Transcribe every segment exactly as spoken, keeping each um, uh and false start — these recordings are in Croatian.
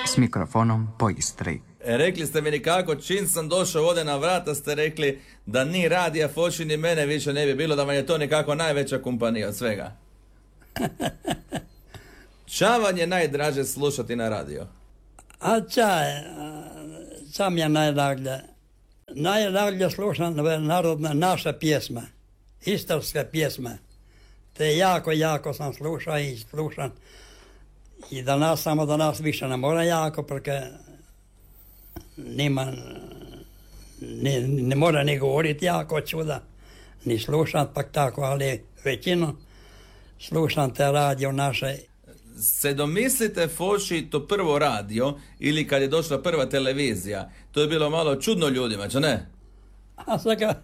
s mikrofonom po Istri. E, rekli ste mi nikako, čim sam došao ovdje na vrata, ste rekli da ni radija Foši ni mene više ne bi bilo, da vam je to nekako najveća kompanija od svega. Ča vam je najdraže slušati na radio? A ča, ča mi je najdraže? Najdraže slušam narodna naša pjesma, istarska pjesma. Te jako, jako sam slušao i slušam. I danas, samo danas više ne mora jako, porque nima, ne, ne mora ni govoriti jako čuda, ni slušam pak tako, ali većinu slušam te radio naše. Se domislite, Foši, to prvo radio ili kad je došla prva televizija, to je bilo malo čudno ljudima, čo ne? A sada,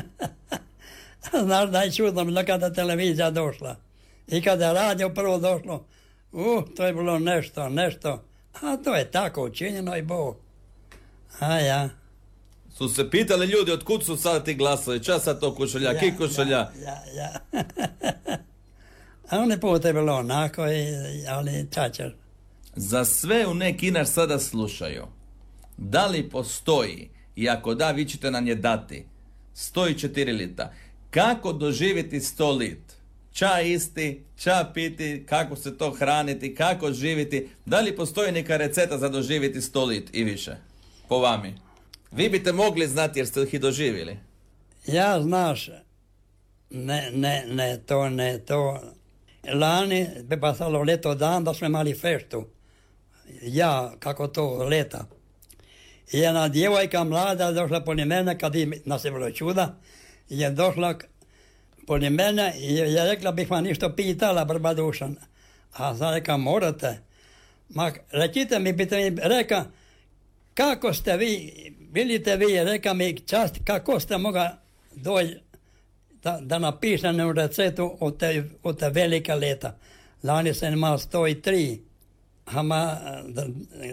znaš da je čudno kada je televizija došla. I kada je radio prvo došlo, uh, to je bilo nešto, nešto. A to je tako učinjeno i Bog. A ja. Su se pitali ljudi otkud su sada ti glasovi, čas sad to kušalja, ja, ki kušalja? Ja, ja, ja. A one put je bilo onako, ali čačer. Za sve u neki naš sada slušaju, da li postoji, i ako da, vi ćete nam je dati, sto četiri lita, kako doživjeti sto lit? Ča isti, ča piti, kako se to hraniti, kako živiti, da li postoji neka receta za doživjeti sto lit i više, po vami? Vi biste mogli znati jer ste ih i doživjeli. Ja, znaš, ne, ne, ne, to, ne, to. Lani bi pasalo leto dan da smo imali feštu. Ja, kako to, leta. I jedna djevojka mlada došla po mene, kad nas je bilo čuda, je došla po mene i je rekla bih vam ništo pitala, brba Dušan. A sad reka, morate. Ma, recite mi, biste mi reka, kako ste vi, vidite vi, reka mi čast, kako ste moga doći da, da napišem u recetu od te, od te velike leta. Lani sam imao sto tri, a ma, d,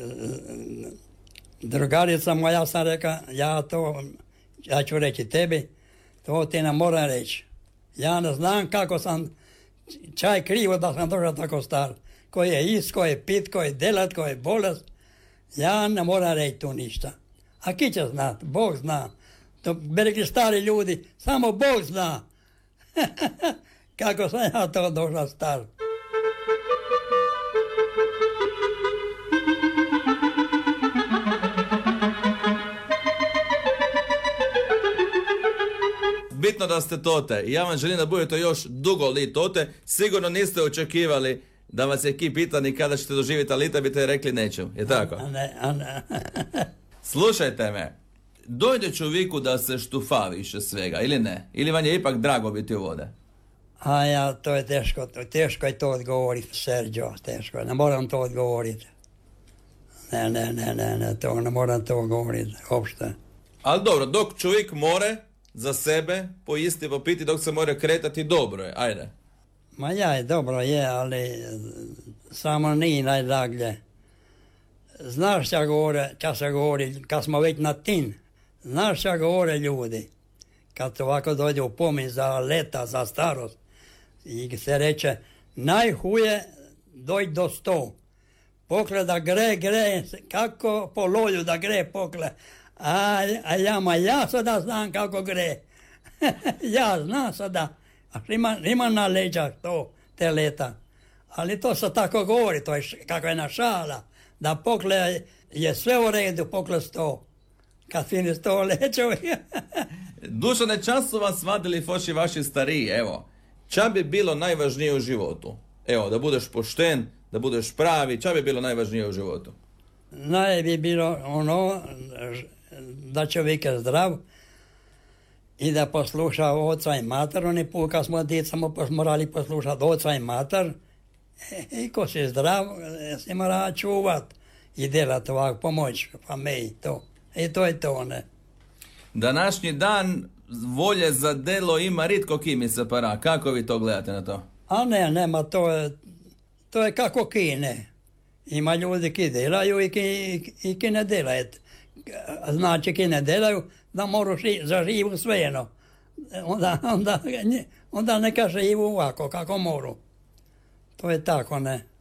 drugarica moja sam reka, ja to, ja ću reći tebi, to ti ne moram reći. Ja ne znam kako sam, čaj krivo da sam došao tako star. Koji je ist, koji je pit, koji je delat, koji je bolest. Ja ne moram reći tu ništa. A ki će znat? Bog zna. To bi rekli stari ljudi, samo Bog zna. Kako sam ja to došao star. Bitno da ste tote i ja vam želim da budete još dugo li tote. Sigurno niste očekivali da vas je ki pita ni kada ćete doživjeti, ali da biste rekli neću, je tako? A ne, a ne. Slušajte me, dojde čovjeku da se štufa više svega, ili ne? Ili vam je ipak drago biti u vode? A ja, to je teško, to, teško je to odgovoriti, Sergio, teško je, ne moram to odgovoriti. Ne, ne, ne, ne, ne, to ne moram to govoriti, uopšte. Ali dobro, dok čovjek more za sebe poisti, popiti, dok se more kretati, dobro je, ajde. Ma ja, dobro je, ali samo nije najdraglje. Znaš šta govore, kad se govori, kad smo već na tin, znaš šta govore ljudi, kad ovako dođe u pomin za leta, za starost, i se reče, najhuje doći do sto. Pokle da gre, gre, kako po lolju da gre pokle. A, a ja, ma ja sada znam kako gre. Ja znam sada. A ima, ima na leđa to, te leta. Ali to se tako govori, to je kako je na šala. Da pokle je sve u redu, pokle sto. Kad fini sto leđovi. Dušane, čas su vas vadili, Foši, vaši stariji, evo. Ča bi bilo najvažnije u životu? Evo, da budeš pošten, da budeš pravi, ča bi bilo najvažnije u životu? Naj bi bilo ono, da čovjek je zdrav i da posluša oca i mater. Oni put kad smo djeca smo morali poslušati oca i mater. I ko si zdrav, si mora čuvat i delat ovak, pomoć familiji, to. I to je to, ne. Današnji dan volje za delo ima ritko ki mi se para. Kako vi to gledate na to? A ne, nema, to je, to je kako ki ne. Ima ljudi ki delaju i ki, i ki ne delaju. Znači ki ne delaju, da moru za živu svejedno. Onda, onda, onda neka živu ovako, kako moru. To je tako, ne.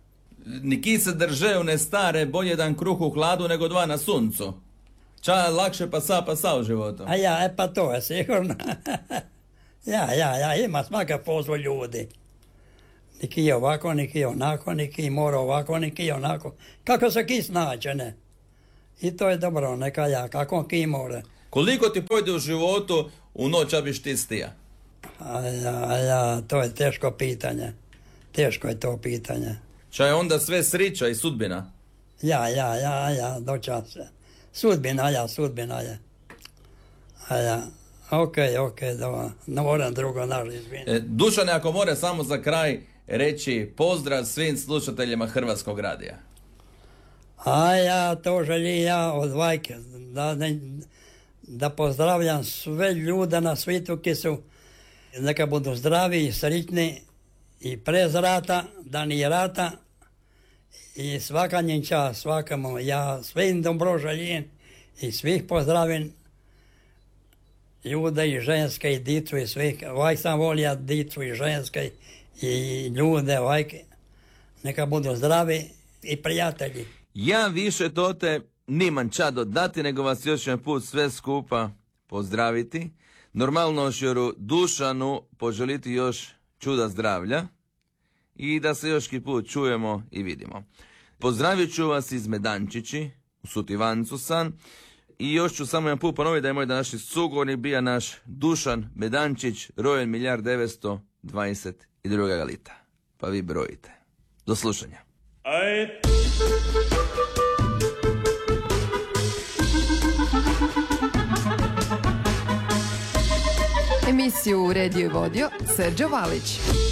Niki se drže one stare, bolje jedan kruh u hladu nego dva na suncu. Ča lakše pa sa, pa sa u životu. A ja, e pa to je sigurno. ja, ja, ja, ima svaka pozvo ljudi. Niki je ovako, niki je onako, niki mora ovako, niki je onako. Kako se ki snaće, ne? I to je dobro, neka ja, kako ki mora. Koliko ti pojde u životu u noć, a biš ti stija? A ja, a ja, to je teško pitanje. Teško je to pitanje. Ča je onda sve srića i sudbina? Ja, ja, ja, ja, dočas se. Sudbina, ja, sudbina je. A ja, okej, okay, okej, okay, da, ne moram drugo naš izviniti. E, Dušane, ako more samo za kraj reći pozdrav svim slušateljima Hrvatskog radija. A ja to želim ja od vajke, da, ne, da pozdravljam sve ljude na svijetu ki su, neka budu zdravi i sretni i prez rata, da nije rata, i svaka njen čas, svakamu, ja svim dobro želim i svih pozdravim, ljude i ženske i dicu i svih, vajk sam volio dicu i ženske i ljude, vajke, neka budu zdravi i prijatelji. Ja više tote nimam ča dodati, nego vas još jedan put sve skupa pozdraviti. Normalno šjoru Dušanu poželiti još čuda zdravlja i da se još ki put čujemo i vidimo. Pozdravit ću vas iz Medančići, u Sutivancu san, i još ću samo jedan put ponoviti da je moj današnji sugovornik bija naš Dušan Medančić, rojen milijard devetsto dvadeset druga lita. Pa vi brojite. Do slušanja. Aj. Emisiju uredio i vodio Srđo Valić.